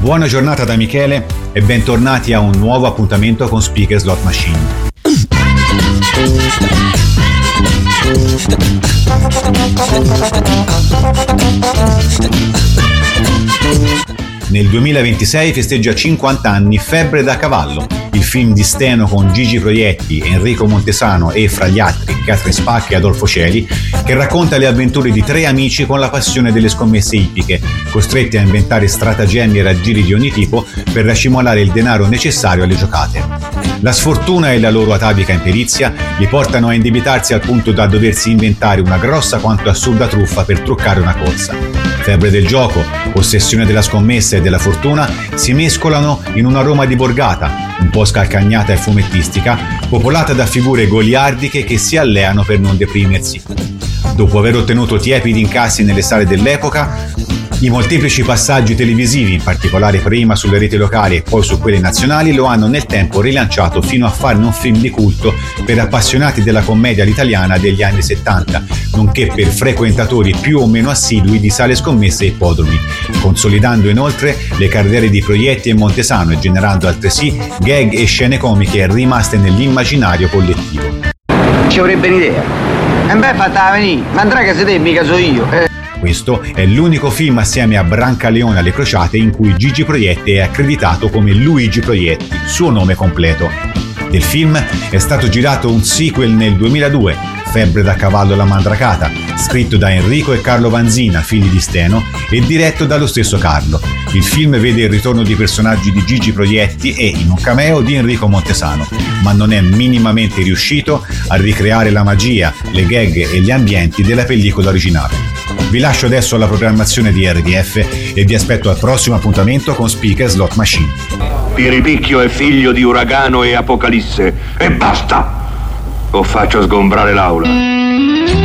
Buona giornata da Michele e bentornati a un nuovo appuntamento con Speaker Slot Machine. Nel 2026 festeggia 50 anni Febbre da cavallo, il film di Steno con Gigi Proietti, Enrico Montesano e, fra gli altri, Catherine Spack e Adolfo Celi, che racconta le avventure di tre amici con la passione delle scommesse ippiche, costretti a inventare stratagemmi e raggiri di ogni tipo per racimolare il denaro necessario alle giocate. La sfortuna e la loro atavica imperizia li portano a indebitarsi al punto da doversi inventare una grossa quanto assurda truffa per truccare una corsa. Febbre del gioco, ossessione della scommessa e della fortuna si mescolano in una Roma di borgata, un po' scalcagnata e fumettistica, popolata da figure goliardiche che si alleano per non deprimersi. Dopo aver ottenuto tiepidi incassi nelle sale dell'epoca, i molteplici passaggi televisivi, in particolare prima sulle reti locali e poi su quelle nazionali, lo hanno nel tempo rilanciato fino a farne un film di culto per appassionati della commedia all'italiana degli anni 70, nonché per frequentatori più o meno assidui di sale scommesse e ippodromi, consolidando inoltre le carriere di Proietti e Montesano e generando altresì gag e scene comiche rimaste nell'immaginario collettivo. Ci avrebbe un'idea. E beh, fatta venire, ma andrà che se te mica so io. Questo è l'unico film assieme a Brancaleone alle crociate in cui Gigi Proietti è accreditato come Luigi Proietti, suo nome completo. Del film è stato girato un sequel nel 2002, Febbre da cavallo alla Mandracata, scritto da Enrico e Carlo Vanzina, figli di Steno, e diretto dallo stesso Carlo. Il film vede il ritorno di personaggi di Gigi Proietti e, in un cameo, di Enrico Montesano, ma non è minimamente riuscito a ricreare la magia, le gag e gli ambienti della pellicola originale. Vi lascio adesso alla programmazione di RDF e vi aspetto al prossimo appuntamento con Speaker Slot Machine. Piripicchio è figlio di Uragano e Apocalisse. E basta! O faccio sgombrare l'aula.